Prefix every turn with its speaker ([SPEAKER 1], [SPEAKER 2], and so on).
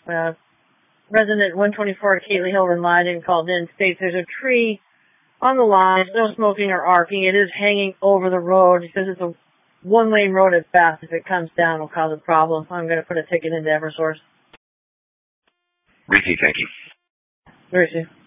[SPEAKER 1] Resident 124 Kately Hill in Leiden called in, states there's a tree on the line, no smoking or arcing. It is hanging over the road. He says it's a one-lane road at best. If it comes down, it'll cause a problem. I'm going to put a ticket into Eversource.
[SPEAKER 2] Ricky, thank you.
[SPEAKER 1] Where is she?